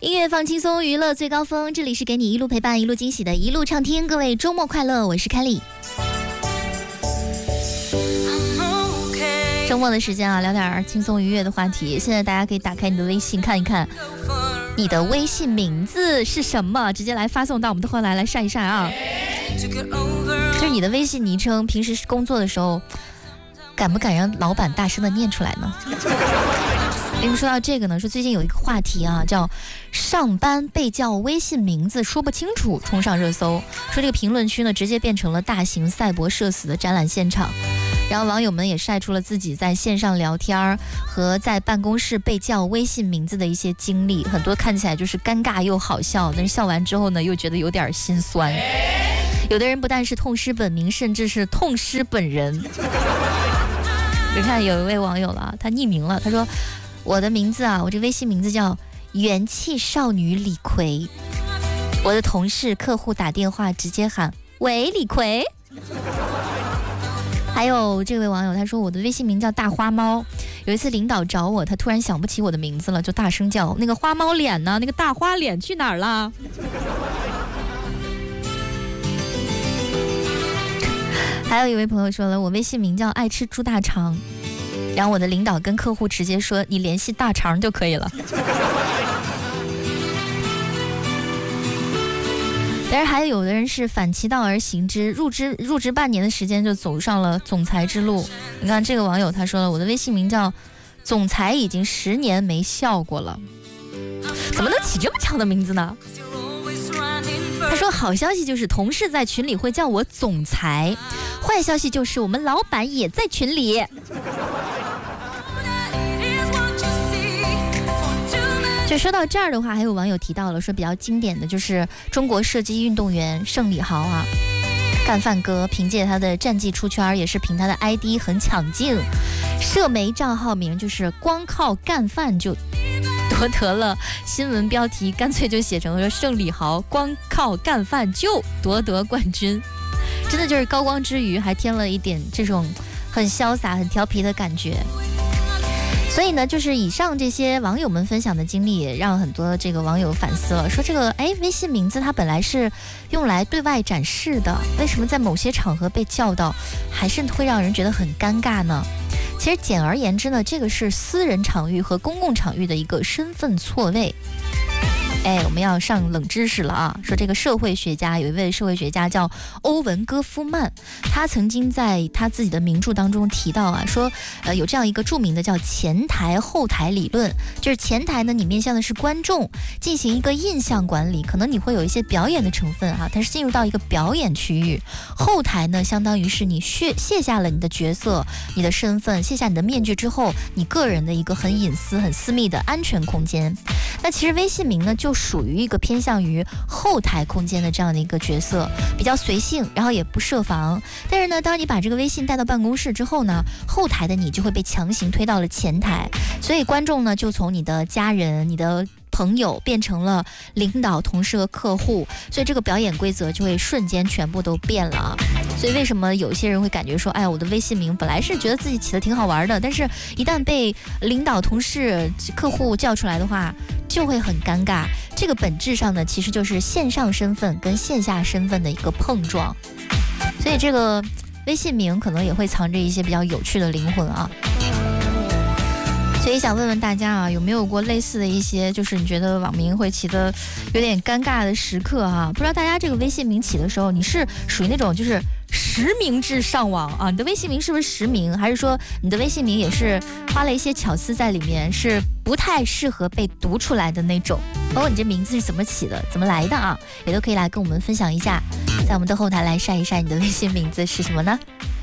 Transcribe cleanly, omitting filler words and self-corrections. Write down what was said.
音乐放轻松，娱乐最高峰，这里是给你一路陪伴一路惊喜的一路畅听，各位周末快乐，我是凯莉。周末的时间啊，聊点轻松愉悦的话题。现在大家可以打开你的微信看一看，你的微信名字是什么，直接来发送到我们的后台来晒一晒啊。就是你的微信昵称，平时工作的时候敢不敢让老板大声的念出来呢？为什么说到这个呢？说最近有一个话题啊，叫上班被叫微信名字说不清楚，冲上热搜。说这个评论区呢，直接变成了大型赛博社死的展览现场。然后网友们也晒出了自己在线上聊天和在办公室被叫微信名字的一些经历，很多看起来就是尴尬又好笑，但是笑完之后呢，又觉得有点心酸。有的人不但是痛失本名，甚至是痛失本人。你看有一位网友了，他匿名了，他说我的名字啊，我这微信名字叫元气少女李逵。我的同事客户打电话直接喊喂李逵。还有这位网友他说我的微信名叫大花猫，有一次领导找我，他突然想不起我的名字了，就大声叫那个花猫脸呢，那个大花脸去哪儿了？还有一位朋友说了，我微信名叫爱吃猪大肠，然后我的领导跟客户直接说你联系大肠就可以了。但是还有的人是反其道而行之，入职半年的时间就走上了总裁之路。你看这个网友他说了，我的微信名叫总裁已经10年没笑过了。怎么能起这么长的名字呢？他说好消息就是同事在群里会叫我总裁，坏消息就是我们老板也在群里。就说到这儿的话，还有网友提到了说比较经典的就是中国射击运动员盛礼豪啊，干饭哥凭借他的战绩出圈，也是凭他的 ID 很抢镜，社媒账号名就是光靠干饭就夺得了新闻标题，干脆就写成了盛礼豪光靠干饭就夺得冠军。真的就是高光之余还添了一点这种很潇洒很调皮的感觉。所以呢，就是以上这些网友们分享的经历，也让很多这个网友反思了，说这个微信名字它本来是用来对外展示的，为什么在某些场合被叫到，还是会让人觉得很尴尬呢？其实简而言之呢，这个是私人场域和公共场域的一个身份错位。我们要上冷知识了啊！说这个社会学家，有一位社会学家叫欧文戈夫曼，他曾经在他自己的名著当中提到啊，说有这样一个著名的叫前台后台理论，就是前台呢，你面向的是观众，进行一个印象管理，可能你会有一些表演的成分啊，它是进入到一个表演区域。后台呢，相当于是你卸下了你的角色、你的身份，卸下你的面具之后，你个人的一个很隐私、很私密的安全空间。那其实微信名呢，就属于一个偏向于后台空间的这样的一个角色，比较随性，然后也不设防。但是呢，当你把这个微信带到办公室之后呢，后台的你就会被强行推到了前台，所以观众呢就从你的家人、你的朋友变成了领导、同事和客户，所以这个表演规则就会瞬间全部都变了啊！所以为什么有些人会感觉说，哎呀，我的微信名本来是觉得自己起得挺好玩的，但是一旦被领导、同事、客户叫出来的话，就会很尴尬。这个本质上呢，其实就是线上身份跟线下身份的一个碰撞，所以这个微信名可能也会藏着一些比较有趣的灵魂啊。所以想问问大家啊，有没有过类似的一些，就是你觉得网名会起得有点尴尬的时刻啊？不知道大家这个微信名起的时候，你是属于那种就是实名制上网啊？你的微信名是不是实名，还是说你的微信名也是花了一些巧思在里面，是不太适合被读出来的那种？包括你这名字是怎么起的，怎么来的啊？也都可以来跟我们分享一下，在我们的后台来晒一晒你的微信名字是什么呢？